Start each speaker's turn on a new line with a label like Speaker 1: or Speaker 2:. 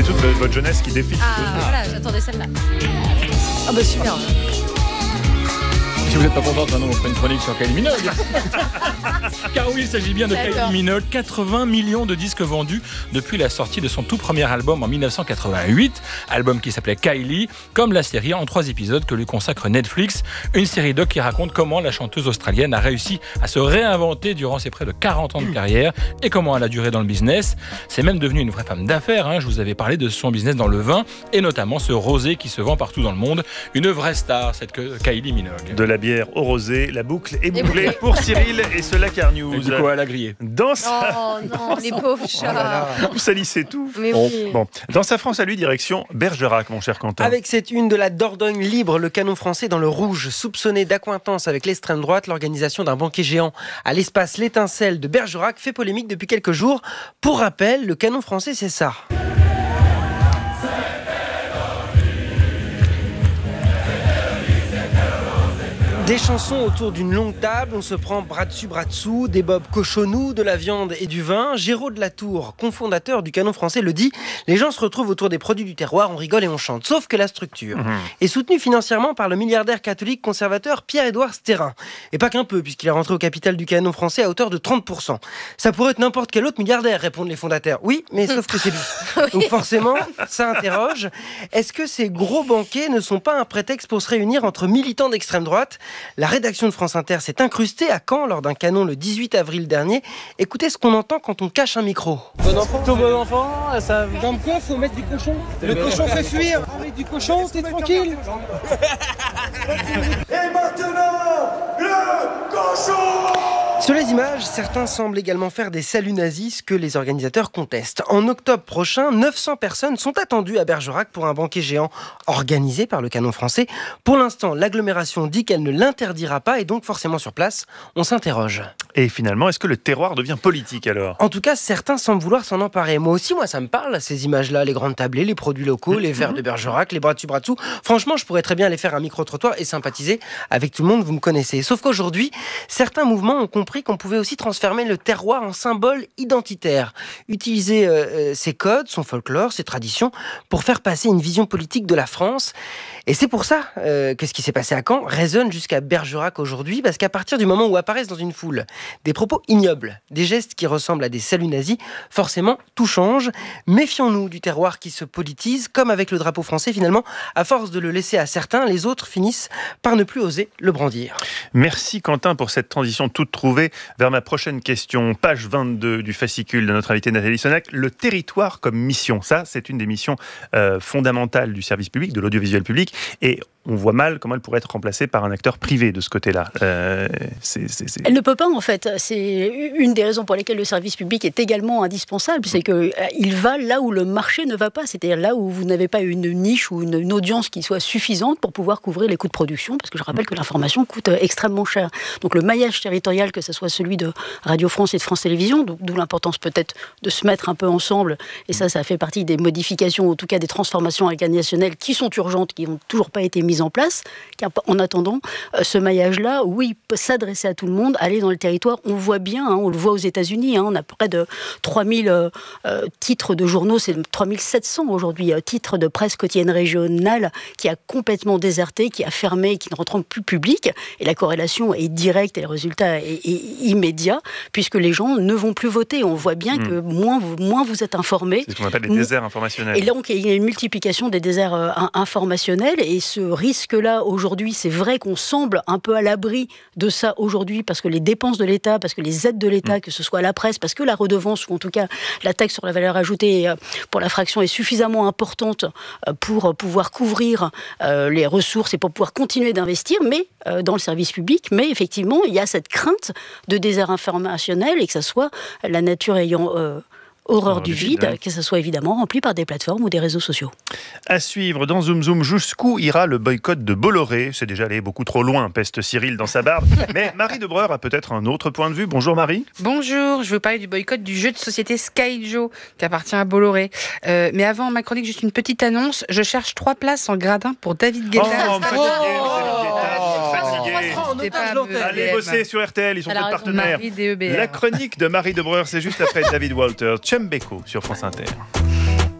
Speaker 1: toute votre jeunesse qui défile.
Speaker 2: Voilà, j'attendais celle-là. Ah bah super.
Speaker 3: Si vous n'êtes pas contente, maintenant on fait une chronique sur Kylie Minogue. Car oui, il s'agit bien de Kylie Minogue. 80 millions de disques vendus depuis la sortie de son tout premier album en 1988. Album qui s'appelait Kylie, comme la série en 3 épisodes que lui consacre Netflix. Une série doc qui raconte comment la chanteuse australienne a réussi à se réinventer durant ses près de 40 ans de carrière et comment elle a duré dans le business. C'est même devenu une vraie femme d'affaires. Je vous avais parlé de son business dans le vin et notamment ce rosé qui se vend partout dans le monde. Une vraie star, cette Kylie Minogue.
Speaker 1: De la bière au rosé, la boucle est bouclée pour Cyril et ce Car News.
Speaker 3: Et du coup, elle a grillé.
Speaker 2: Oh non, les pauvres chats.
Speaker 1: Vous salissez tout.
Speaker 2: Mais oui.
Speaker 1: Bon. Dans sa France à lui, direction Bergerac, mon cher Quentin.
Speaker 4: Avec cette une de la Dordogne libre, le canon français dans le rouge, soupçonné d'accointance avec l'extrême droite, l'organisation d'un banquet géant à l'espace L'Étincelle de Bergerac fait polémique depuis quelques jours. Pour rappel, le canon français, c'est ça. Des chansons autour d'une longue table, on se prend bras dessus, bras dessous, des bobs cochonnous, de la viande et du vin. Géraud de la Tour, cofondateur du canon français, le dit, les gens se retrouvent autour des produits du terroir, on rigole et on chante. Sauf que la structure est soutenue financièrement par le milliardaire catholique conservateur Pierre-Édouard Sterrin. Et pas qu'un peu, puisqu'il est rentré au capital du canon français à hauteur de 30%. Ça pourrait être n'importe quel autre milliardaire, répondent les fondateurs. Oui, mais sauf que c'est lui. Donc forcément, ça interroge. Est-ce que ces gros banquets ne sont pas un prétexte pour se réunir entre militants d'extrême droite ? La rédaction de France Inter s'est incrustée à Caen lors d'un canon le 18 avril dernier. Écoutez ce qu'on entend quand on cache un micro.
Speaker 5: Bon enfant, plutôt bon enfant, ça... Comme quoi, faut mettre du cochon. Le cochon fait fuir. Avec du cochon, t'es tranquille.
Speaker 6: Et maintenant, le cochon!
Speaker 4: Sur les images, certains semblent également faire des saluts nazis, ce que les organisateurs contestent. En octobre prochain, 900 personnes sont attendues à Bergerac pour un banquet géant organisé par le canon français. Pour l'instant, l'agglomération dit qu'elle ne l'interdira pas et donc forcément sur place, on s'interroge.
Speaker 1: Et finalement, est-ce que le terroir devient politique alors ?
Speaker 4: En tout cas, certains semblent vouloir s'en emparer. Moi aussi, ça me parle, ces images-là, les grandes tablées, les produits locaux, les verres de Bergerac, les bras dessus, bras dessous. Franchement, je pourrais très bien les faire un micro-trottoir et sympathiser avec tout le monde, vous me connaissez. Sauf qu'aujourd'hui, certains mouvements ont compris qu'on pouvait aussi transformer le terroir en symbole identitaire. Utiliser ses codes, son folklore, ses traditions, pour faire passer une vision politique de la France. Et c'est pour ça que ce qui s'est passé à Caen résonne jusqu'à Bergerac aujourd'hui, parce qu'à partir du moment où apparaissent dans une foule des propos ignobles, des gestes qui ressemblent à des saluts nazis, forcément, tout change. Méfions-nous du terroir qui se politise, comme avec le drapeau français finalement. À force de le laisser à certains, les autres finissent par ne plus oser le brandir.
Speaker 1: Merci Quentin pour cette transition toute trouvée vers ma prochaine question. Page 22 du fascicule de notre invitée Nathalie Sonac. Le territoire comme mission, ça c'est une des missions fondamentales du service public, de l'audiovisuel public. Et on voit mal comment elle pourrait être remplacée par un acteur privé de ce côté-là.
Speaker 7: Elle ne peut pas, en fait. C'est une des raisons pour lesquelles le service public est également indispensable. C'est qu'il va là où le marché ne va pas. C'est-à-dire là où vous n'avez pas une niche ou une audience qui soit suffisante pour pouvoir couvrir les coûts de production. Parce que je rappelle que l'information coûte extrêmement cher. Donc le maillage territorial, que ce soit celui de Radio France et de France Télévisions, d'où l'importance peut-être de se mettre un peu ensemble. Et ça fait partie des modifications, en tout cas des transformations organisationnelles qui sont urgentes, qui n'ont toujours pas été mises en place. En attendant, ce maillage-là, oui, peut s'adresser à tout le monde, aller dans le territoire. On voit bien, on le voit aux États-Unis, on a près de 3000 titres de journaux, c'est 3700 aujourd'hui, titres de presse quotidienne régionale qui a complètement déserté, qui a fermé, qui ne rentre plus public. Et la corrélation est directe et le résultat est immédiat, puisque les gens ne vont plus voter. On voit bien que moins vous êtes informés.
Speaker 1: C'est ce qu'on appelle les déserts informationnels.
Speaker 7: Et donc, il y a une multiplication des déserts informationnels. Et ce risque-là, aujourd'hui, c'est vrai qu'on semble un peu à l'abri de ça aujourd'hui, parce que les dépenses de l'État, parce que les aides de l'État, que ce soit à la presse, parce que la redevance, ou en tout cas la taxe sur la valeur ajoutée pour la fraction est suffisamment importante pour pouvoir couvrir les ressources et pour pouvoir continuer d'investir, mais dans le service public. Mais effectivement, il y a cette crainte de désert informationnel et que ça soit la nature ayant horreur du vide, que ça soit évidemment rempli par des plateformes ou des réseaux sociaux.
Speaker 1: À suivre dans Zoom Zoom, jusqu'où ira le boycott de Bolloré ? C'est déjà allé beaucoup trop loin, peste Cyril dans sa barbe. Mais Marie Debreur a peut-être un autre point de vue. Bonjour Marie.
Speaker 8: Bonjour, je veux parler du boycott du jeu de société Skyjo qui appartient à Bolloré. Mais avant ma chronique, juste une petite annonce. Je cherche 3 places en gradin pour David Guetta.
Speaker 1: Allez bosser sur RTL, ils sont peut-être partenaires. La chronique de Marie Debreur, c'est juste après David Walter, Chembeko sur France Inter.